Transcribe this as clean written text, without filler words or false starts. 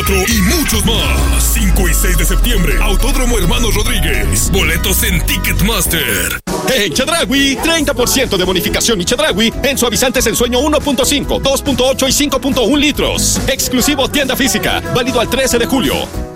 4 y muchos más. 5 y 6 de septiembre, Autódromo Hermanos Rodríguez. Boletos en Ticketmaster. En Chedraui, 30% de bonificación y Chedraui en suavizantes Ensueño 1.5, 2.8 y 5.1 litros. Exclusivo tienda física, válido al 13 de julio.